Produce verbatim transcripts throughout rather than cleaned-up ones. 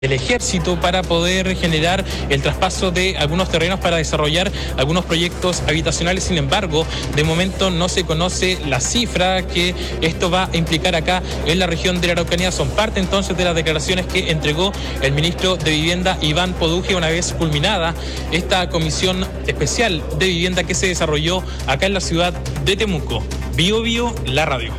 el ejército para poder generar el traspaso de algunos terrenos para desarrollar algunos proyectos habitacionales. Sin embargo, de momento no se conoce la cifra que esto va a implicar acá en la región de la Araucanía. Son parte entonces de las declaraciones que entregó el ministro de Vivienda, Iván Poduje, una vez culminada esta comisión especial de vivienda que se desarrolló acá en la ciudad de Temuco. Bio Bio, la radio.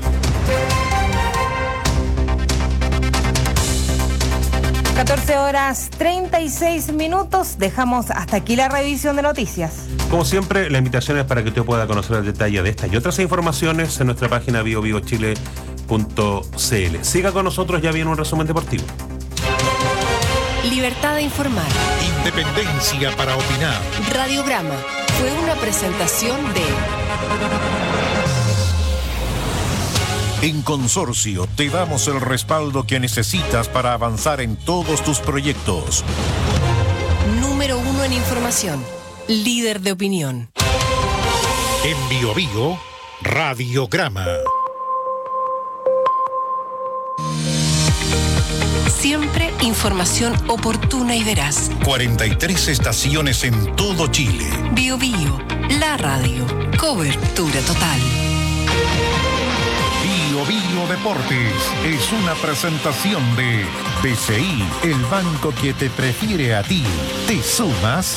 catorce horas treinta y seis minutos. Dejamos hasta aquí la revisión de noticias. Como siempre, la invitación es para que usted pueda conocer el detalle de estas y otras informaciones en nuestra página bio bio chile punto c l. Siga con nosotros, ya viene un resumen deportivo. Libertad de informar. Independencia para opinar. Radiograma fue una presentación de... En Consorcio te damos el respaldo que necesitas para avanzar en todos tus proyectos. Número uno en información. Líder de opinión. En Bio Bio, Radiograma. Siempre información oportuna y veraz. cuarenta y tres estaciones en todo Chile. Bio Bio, la radio. Cobertura total. Bio Bio Deportes es una presentación de B C I, el banco que te prefiere a ti. ¿Te sumas?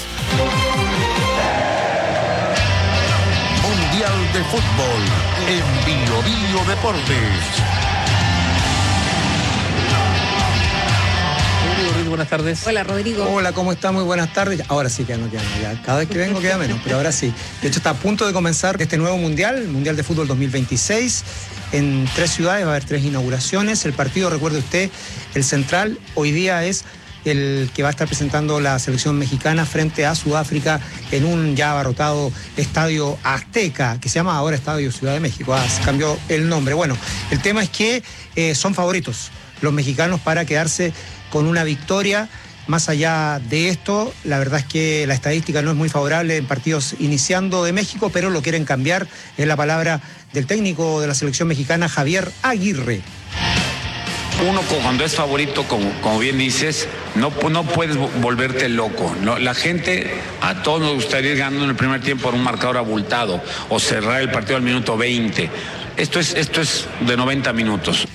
Mundial de Fútbol en Bio Bio Deportes. Buenas tardes. Hola, Rodrigo. Hola, ¿cómo está? Muy buenas tardes. Ahora sí que no queda menos. Cada vez que vengo queda menos, pero ahora sí. De hecho, está a punto de comenzar este nuevo Mundial, el Mundial de Fútbol dos mil veintiséis. En tres ciudades va a haber tres inauguraciones. El partido, recuerde usted, el central hoy día es el que va a estar presentando la selección mexicana frente a Sudáfrica en un ya abarrotado Estadio Azteca, que se llama ahora Estadio Ciudad de México. Ah, se cambió el nombre. Bueno, el tema es que eh, son favoritos los mexicanos para quedarse con una victoria. Más allá de esto, la verdad es que la estadística no es muy favorable en partidos iniciando de México, pero lo quieren cambiar. Es la palabra del técnico de la selección mexicana, Javier Aguirre. Uno cuando es favorito, como, como bien dices, no, no puedes volverte loco, ¿no? La gente, a todos nos gustaría ir ganando en el primer tiempo por un marcador abultado o cerrar el partido al minuto veinte. Esto es, esto es de noventa minutos.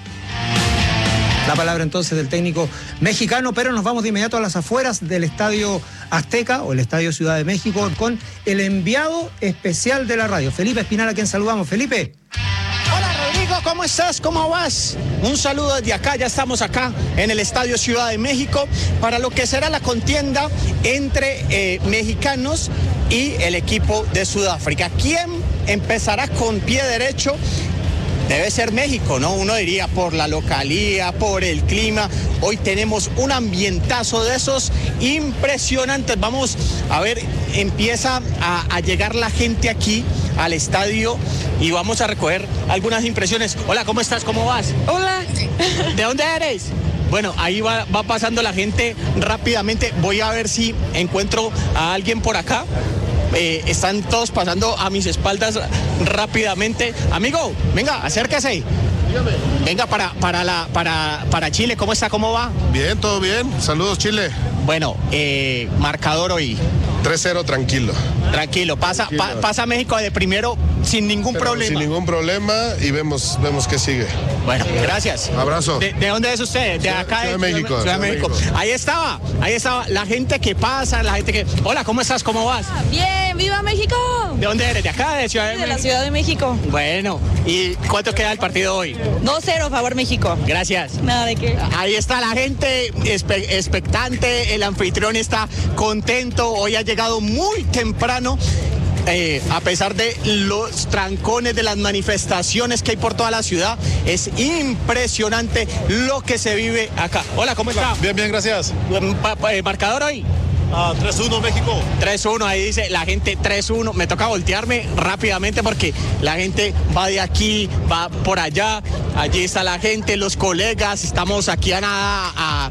La palabra entonces del técnico mexicano, pero nos vamos de inmediato a las afueras del Estadio Azteca o el Estadio Ciudad de México con el enviado especial de la radio, Felipe Espinal, a quien saludamos. Felipe. Hola Rodrigo, ¿cómo estás? ¿Cómo vas? Un saludo desde acá, ya estamos acá en el Estadio Ciudad de México para lo que será la contienda entre eh, mexicanos y el equipo de Sudáfrica. ¿Quién empezará con pie derecho? Debe ser México, ¿no? Uno diría por la localía, por el clima. Hoy tenemos un ambientazo de esos impresionantes. Vamos a ver, empieza a, a llegar la gente aquí al estadio y vamos a recoger algunas impresiones. Hola, ¿cómo estás? ¿Cómo vas? Hola. ¿De dónde eres? Bueno, ahí va, va pasando la gente rápidamente. Voy a ver si encuentro a alguien por acá. Eh, están todos pasando a mis espaldas rápidamente. Amigo, venga, acérquese. Dígame. Venga para, para, la, para, para Chile, ¿cómo está? ¿Cómo va? Bien, todo bien. Saludos, Chile. Bueno, eh, marcador hoy. tres cero, tranquilo. Tranquilo, pasa, Tranquilo. Pa, pasa México de primero sin ningún Pero problema. Sin ningún problema y vemos, vemos qué sigue. Bueno, gracias. Abrazo. ¿De, de dónde es usted? De Ciudad, acá Ciudad de México. Ciudad de México. México. Ahí estaba, ahí estaba la gente que pasa, la gente que... Hola, ¿cómo estás? ¿Cómo vas? Bien, ¡viva México! ¿De dónde eres? ¿De acá? ¿De Ciudad de, De México? la Ciudad de México. Bueno, ¿y cuánto queda el partido hoy? dos cero, favor México. Gracias. Nada de qué. Ahí está la gente espe- expectante, el anfitrión está contento, hoy ha llegado muy temprano. Eh, a pesar de los trancones de las manifestaciones que hay por toda la ciudad, es impresionante lo que se vive acá. Hola, ¿cómo está? Bien, bien, gracias. Pa- pa- eh, ¿Marcador hoy? Ah, tres uno, México. tres uno, ahí dice la gente tres uno. Me toca voltearme rápidamente porque la gente va de aquí, va por allá. Allí está la gente, los colegas. Estamos aquí a nada, a,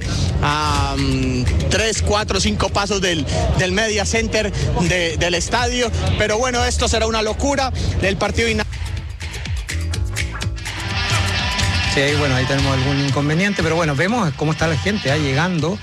a um, tres, cuatro, cinco pasos del, del Media Center de, del estadio. Pero bueno, esto será una locura del partido inaugural. Sí, bueno, ahí tenemos algún inconveniente, pero bueno, vemos cómo está la gente, ¿eh? Llegando.